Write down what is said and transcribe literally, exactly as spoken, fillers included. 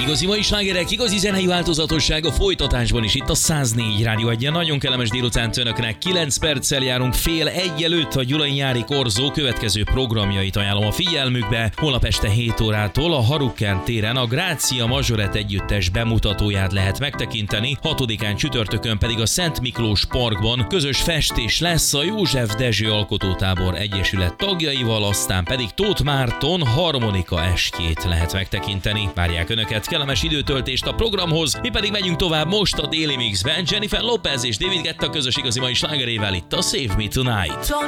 Igazi mai slágerek, igazi zenei változatosság a folytatásban is itt a száz négy Rádió Egyen. Nagyon kellemes délután önöknek, kilenc perccel járunk fél egy előtt a Gyulai Nyári Korzó következő programjait ajánlom a figyelmükbe. Holnap este hét órától a Harukkán téren a Grácia Mazsoret együttes bemutatóját lehet megtekinteni, hatodikán csütörtökön pedig a Szent Miklós Parkban közös festés lesz a József Dezső Alkotótábor Egyesület tagjaival, aztán pedig Tóth Márton harmonika estjét lehet megtekinteni. Várják önöket, kellemes időtöltést a programhoz, mi pedig megyünk tovább most a Déli Mixben Jennifer Lopez és David Guetta közös igazi mai slágerével itt a Save Me Tonight.